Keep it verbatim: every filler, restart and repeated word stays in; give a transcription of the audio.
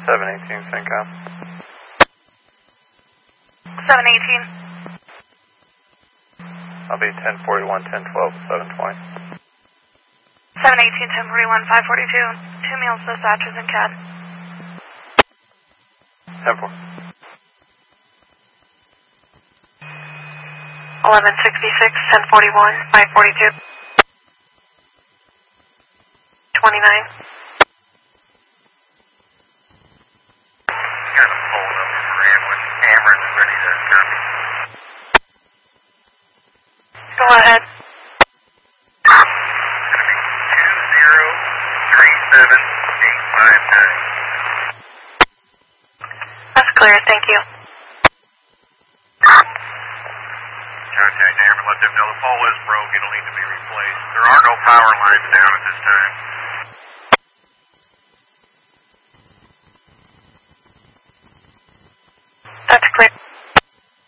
seven eighteen, Syncom. seven eighteen. I'll be ten forty-one, ten twelve, seven twenty. seven eighteen, ten forty-one, five forty-two. Two meals dispatches in C A D. ten four. eleven sixty-six, ten forty-one, five forty-two. twenty-nine. Got a phone number for ambulance. Cameron's ready to copy. Go ahead. two zero three seven eight five nine. That's clear, thank you. Contact Amber, let them know the pole is broke. It'll need to be replaced. There are no power lines down at this time. That's clear.